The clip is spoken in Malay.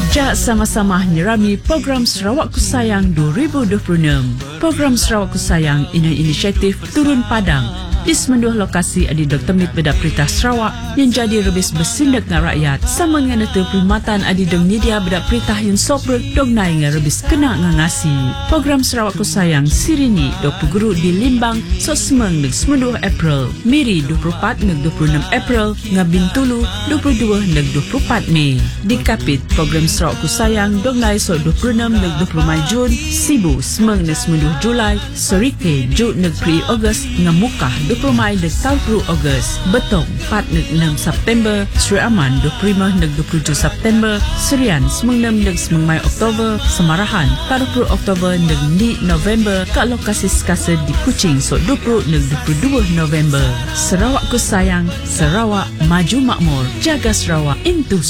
Jak sama-sama nyerami program Sarawak Ku Sayang 2026. Program Sarawak Ku Sayang ini inisiatif Turun Padang di semenduh lokasi adi Dr. Mit Bedak Perintah Sarawak yang jadi rebis bersindak dengan rakyat sama dengan itu perkhidmatan adi dong media bedak perintah yang sobrek dong naik dengan rebis kena ngangasi. Program Sarawak Ku Sayang sirini 20 guru di Limbang so semeng neg semenduh April, Miri 24 neg 26 April, Ngabin Tulu 22 neg 24 Mei. Di Kapit program Sarawak Ku Sayang dong naik so 26 neg 20 Mai Jun, Sibu semeng neg semenduh Julai, Sorike Jun neg 3 Ogos ngamukah 20 Mai neg 30 Ogos, Betong 4 neg 6 September, Sri Aman 25 neg 27 September, Serian semeng 6 neg semeng Mai Oktober, Semarahan 40 Oktober neg 2 November, kat lokasi sekasa di Kuching so 20 neg 22 November. Sarawak Ku Sayang, Sarawak maju makmur, jaga Sarawak into